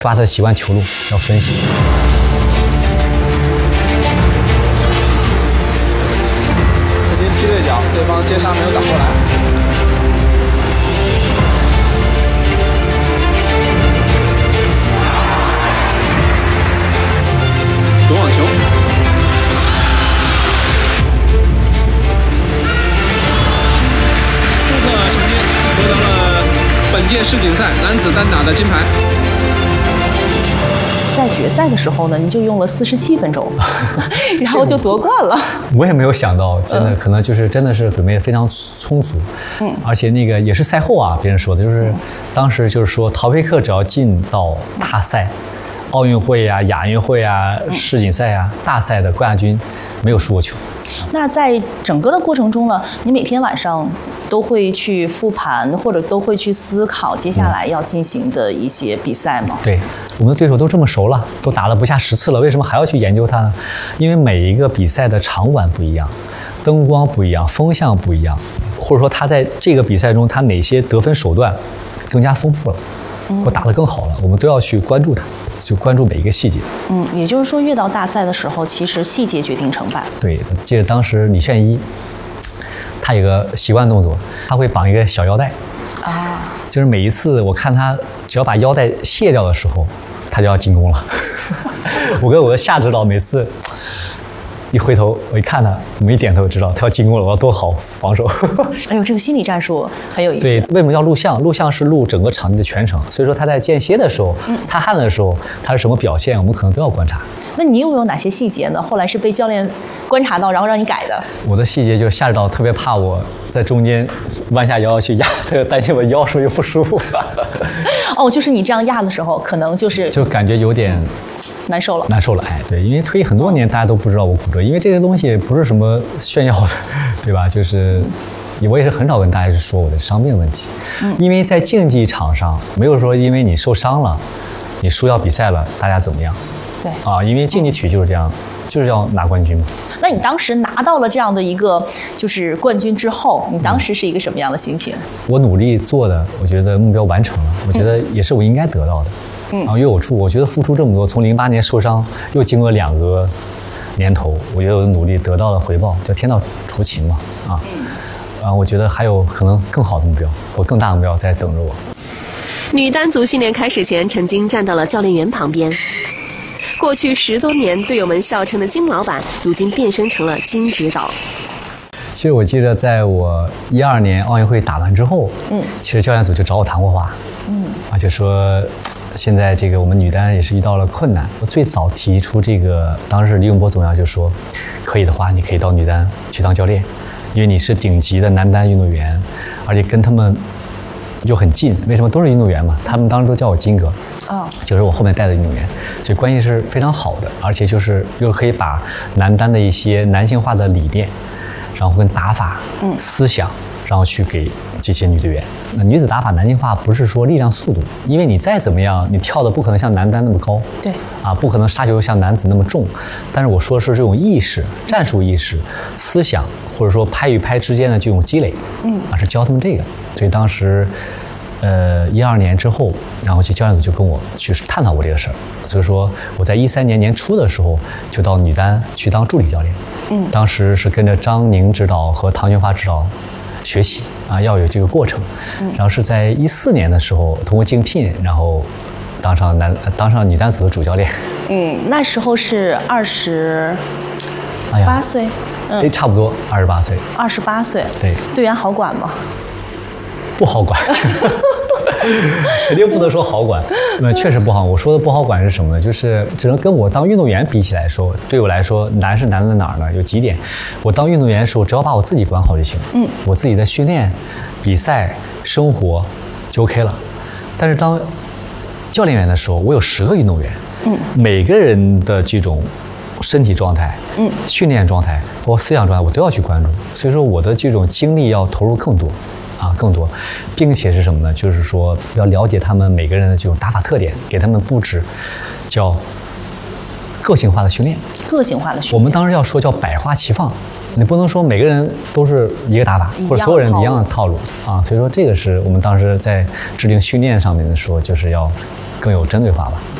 抓他的习惯球路要分析。 曾经劈对角，对方接杀没有挡过来。左网球。朱克曾经夺得了本届世锦赛男子单打的金牌。 在决赛的时候呢，你就用了47分钟，然后就夺冠了。 我也没有想到，真的可能就是真的是准备非常充足，而且那个也是赛后啊，别人说的就是当时就是说陶佩克只要进到大赛，奥运会啊、亚运会啊、世锦赛啊、大赛的冠亚军，没有输过球。 那在整个的过程中呢，你每天晚上都会去复盘，或者都会去思考接下来要进行的一些比赛吗？ 对，我们的对手都这么熟了，都打了不下10次了，为什么还要去研究它呢？因为每一个比赛的场馆不一样，灯光不一样，风向不一样，或者说他在这个比赛中他哪些得分手段更加丰富了，或打得更好了，我们都要去关注它。就关注每一个细节。 也就是说，越到大赛的时候，其实细节决定成败。 对，记得当时李炫一，他有个习惯动作，他会绑一个小腰带，就是每一次我看他只要把腰带卸掉的时候，他就要进攻了。我跟我的夏指导每次一回头，我一看他，我们一点头知道他要进攻了，我要多好防守。 哎呦，这个心理战术很有意思。 对，为什么要录像？录像是录整个场地的全程，所以说他在间歇的时候、擦汗的时候，他是什么表现，我们可能都要观察。 那你有没有哪些细节呢？后来是被教练观察到，然后让你改的？ 我的细节就是夏指导特别怕我在中间弯下腰去压，他就担心我腰是不是不舒服。 哦，就是你这样压的时候，可能就感觉有点难受了。 哎，对，因为退役很多年，大家都不知道我骨折，因为这个东西不是什么炫耀的，对吧？就是我也是很少跟大家去说我的伤病问题，因为在竞技场上没有说因为你受伤了，你输掉比赛了，大家怎么样？ 对啊，因为竞技体育就是这样，就是要拿冠军嘛。 那你当时拿到了这样的一个就是冠军之后，你当时是一个什么样的心情？ 我努力做的，我觉得目标完成了，我觉得也是我应该得到的。然后又有我觉得付出这么多，从08年受伤，又经过2个年头，我觉得我的努力得到了回报，叫天道酬勤嘛，我觉得还有可能更好的目标或更大的目标在等着我。 女单组训练开始前，曾经站到了教练员旁边。过去10多年队友们笑称的金老板，如今变身成了金指导。 其实我记得在我12年奥运会打完之后，其实教练组就找我谈过话，就说现在这个我们女单也是遇到了困难。我最早提出这个，当时李永波总要就说，可以的话你可以到女单去当教练，因为你是顶级的男单运动员，而且跟他们又很近。为什么都是运动员嘛？他们当时都叫我金哥，就是我后面带的运动员，所以关系是非常好的，而且就是又可以把男单的一些男性化的理念，然后跟打法、思想，然后去给这些女队员。那女子打法男性化不是说力量、速度，因为你再怎么样，你跳的不可能像男单那么高， 对， 不可能杀球像男子那么重。但是我说的是这种意识、战术意识、思想，或者说拍与拍之间的这种积累，是教他们这个。所以当时，12年之后，然后教练组就跟我去探讨过这个事儿。所以说我在13年年初的时候就到女单去当助理教练，当时是跟着张宁指导和唐俊华指导学习要有这个过程。然后是在14年的时候通过竞聘，然后当上女单组的主教练。 那时候是28岁， 差不多28岁。 28岁， 对， 队员好管吗？ 不好管。肯定不能说好管，确实不好。我说的不好管是什么呢？就是只能跟我当运动员比起来说，对我来说难是难在哪儿呢？有几点，我当运动员的时候，只要把我自己管好就行，我自己的训练、比赛、生活就 OK 了。但是当教练员的时候，我有10个运动员，每个人的这种身体状态、训练状态或思想状态，我都要去关注。所以说，我的这种精力要投入更多。更多，并且是什么呢？就是说要了解他们每个人的这种打法特点，给他们布置叫个性化的训练。 个性化的训练， 我们当时要说叫百花齐放， 你不能说每个人都是一个打法，或者所有人一样的套路啊。所以说这个是我们当时在制定训练上面的时候，就是要更有针对化吧。